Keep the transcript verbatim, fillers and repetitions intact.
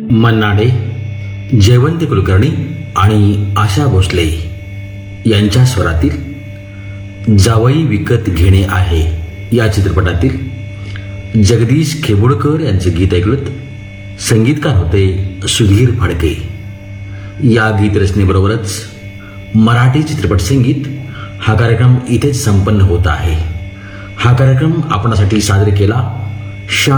मन्नाडे, जयवंत कुलकर्णी आणि आशा भोसले यांच्या स्वरातील जावई विकत घेणे आहे या चित्रपटातील जगदीश खेबुडकर यांचे गीत ऐकलत. संगीतकार होते सुधीर फडके. या गीतरचनेबरोबरच मराठी चित्रपट संगीत हा कार्यक्रम इथेच संपन्न होत आहे. हा कार्यक्रम आपणासाठी सादर केला शा